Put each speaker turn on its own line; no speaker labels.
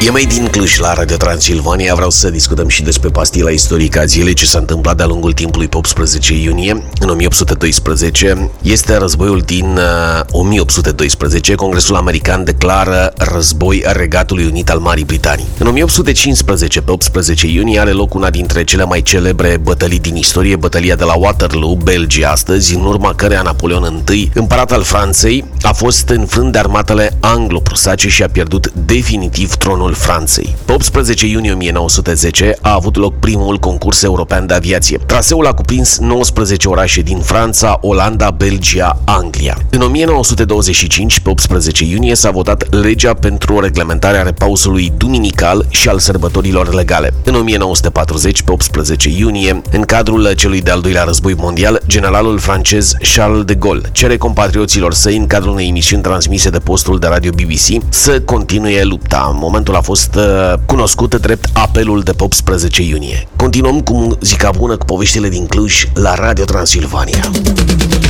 E mai din Cluj la Radio Transilvania. Vreau să discutăm și despre pastila istorică a zilei, ce s-a întâmplat de-a lungul timpului pe 18 iunie în 1812. Este războiul din 1812. Congresul American declară război Regatului Unit al Marii Britanii. În 1815, pe 18 iunie, are loc una dintre cele mai celebre bătălii din istorie, bătălia de la Waterloo, Belgia astăzi, în urma căreia Napoleon I, împărat al Franței, a fost înfrânt de armatele anglo-prusace și a pierdut definitiv tronul Franței. Pe 18 iunie 1910 a avut loc primul concurs european de aviație. Traseul a cuprins 19 orașe din Franța, Olanda, Belgia, Anglia. În 1925, pe 18 iunie, s-a votat legea pentru reglementarea repausului duminical și al sărbătorilor legale. În 1940, pe 18 iunie, în cadrul celui de-al doilea război mondial, generalul francez Charles de Gaulle cere compatrioților săi, în cadrul unei emisiuni transmise de postul de radio BBC, să continue lupta. Momentul a fost cunoscut drept apelul de pe 18 iunie. Continuăm cu muzica bună, cu poveștile din Cluj la Radio Transilvania.